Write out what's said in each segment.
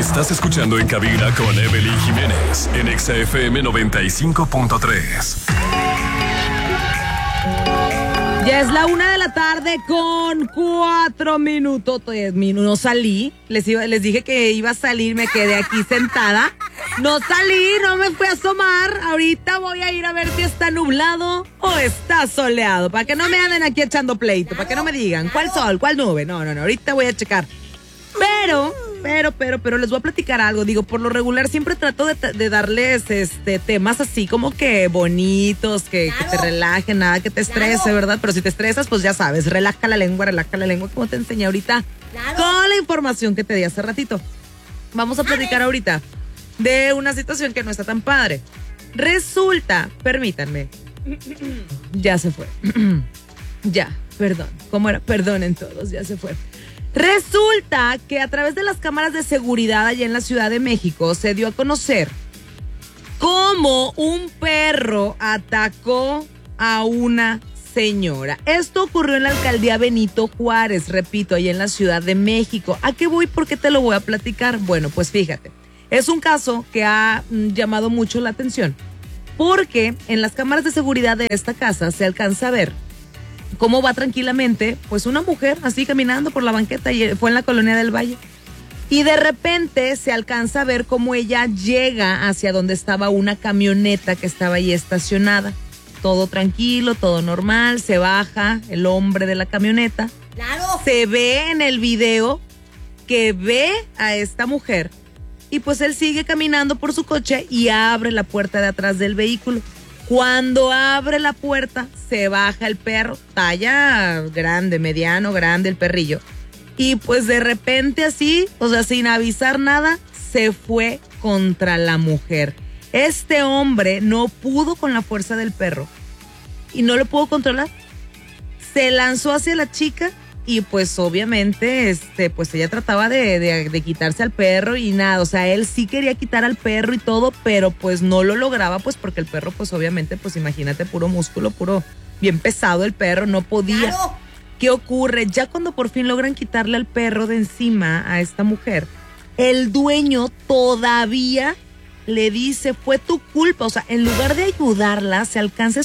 Estás escuchando en cabina con Evelyn Jiménez en Exa FM 95.3. Ya es la 1:00 con 4 minutos. No salí. Les dije que iba a salir, me quedé aquí sentada. No salí, no me fui a asomar. Ahorita voy a ir a ver si está nublado o está soleado. Para que no me anden aquí echando pleito. Para que no me digan cuál sol, cuál nube. No. Ahorita voy a checar. Pero les voy a platicar algo. Digo, por lo regular siempre trato de darles temas así como que bonitos, que te relajen, nada que te estrese, ¿verdad? Pero si te estresas, pues ya sabes, relaja la lengua, como te enseñé ahorita con la información que te di hace ratito. Vamos a platicar ahorita de una situación que no está tan padre. Resulta, permítanme, ya se fue. Ya, perdón. ¿Cómo era? Perdonen todos, ya se fue. Resulta que a través de las cámaras de seguridad allá en la Ciudad de México se dio a conocer cómo un perro atacó a una señora. Esto ocurrió en la alcaldía Benito Juárez, repito, allá en la Ciudad de México. ¿A qué voy? ¿Por qué te lo voy a platicar? Bueno, pues fíjate, es un caso que ha llamado mucho la atención porque en las cámaras de seguridad de esta casa se alcanza a ver cómo va tranquilamente, pues una mujer así caminando por la banqueta, y fue en la Colonia del Valle. Y de repente se alcanza a ver cómo ella llega hacia donde estaba una camioneta que estaba ahí estacionada. Todo tranquilo, todo normal, se baja el hombre de la camioneta. ¡Claro! Se ve en el video que ve a esta mujer y pues él sigue caminando por su coche y abre la puerta de atrás del vehículo. Cuando abre la puerta, se baja el perro, talla grande, mediano, grande el perrillo. Y pues de repente así, o sea, sin avisar nada, se fue contra la mujer. Este hombre no pudo con la fuerza del perro y no lo pudo controlar. Se lanzó hacia la chica y pues obviamente pues ella trataba de quitarse al perro y nada, o sea, él sí quería quitar al perro y todo, pero pues no lo lograba, pues porque el perro pues obviamente, pues imagínate, puro músculo, puro bien pesado el perro, no podía. ¡Claro! ¿Qué ocurre? Ya cuando por fin logran quitarle al perro de encima a esta mujer, el dueño todavía le dice, fue tu culpa, o sea, en lugar de ayudarla, se alcanza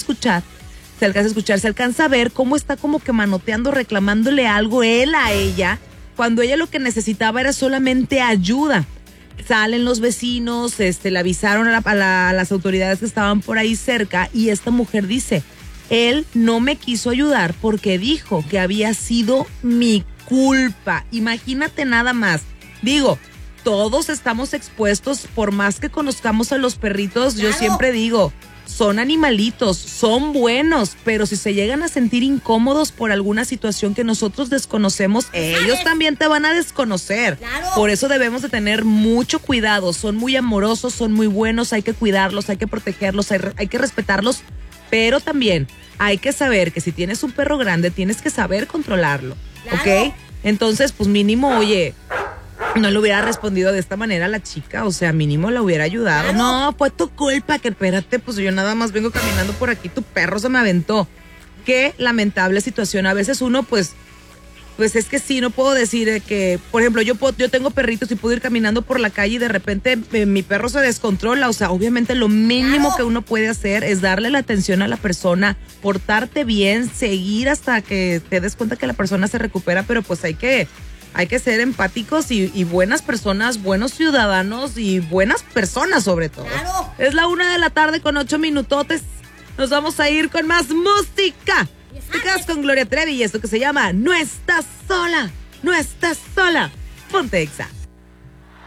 a ver cómo está como que manoteando, reclamándole algo él a ella, cuando ella lo que necesitaba era solamente ayuda. Salen los vecinos, le avisaron a las autoridades que estaban por ahí cerca y esta mujer dice, él no me quiso ayudar porque dijo que había sido mi culpa. Imagínate nada más. Digo, todos estamos expuestos, por más que conozcamos a los perritos, yo siempre digo, son animalitos, son buenos, pero si se llegan a sentir incómodos por alguna situación que nosotros desconocemos, ellos también te van a desconocer. Claro. Por eso debemos de tener mucho cuidado, son muy amorosos, son muy buenos, hay que cuidarlos, hay que protegerlos, hay que respetarlos, pero también hay que saber que si tienes un perro grande, tienes que saber controlarlo, claro. ¿Ok? Entonces, pues mínimo, oye, no le hubiera respondido de esta manera a la chica, o sea, mínimo la hubiera ayudado. Claro. No, fue tu culpa, que espérate, pues yo nada más vengo caminando por aquí, tu perro se me aventó. Qué lamentable situación. A veces uno, pues es que sí, no puedo decir que, por ejemplo, yo tengo perritos y puedo ir caminando por la calle y de repente mi perro se descontrola. O sea, obviamente lo mínimo que uno puede hacer es darle la atención a la persona, portarte bien, seguir hasta que te des cuenta que la persona se recupera, pero pues hay que ser empáticos y buenas personas, buenos ciudadanos y buenas personas sobre todo. ¡Claro! Es la 1:00 con 8 minutotes. Nos vamos a ir con más música. Te quedas con Gloria Trevi y esto que se llama No estás sola, no estás sola. Ponte Exa.